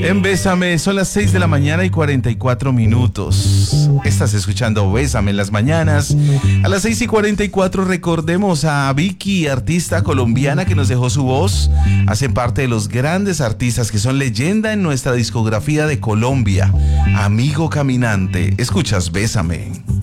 En Bésame son las 6 de la mañana y 44 minutos. Estás escuchando Bésame en las mañanas. A las 6 y 44 recordemos a Vicky, artista colombiana que nos dejó su voz. Hacen parte de los grandes artistas que son leyenda en nuestra discografía de Colombia. Amigo Caminante. Escuchas Bésame.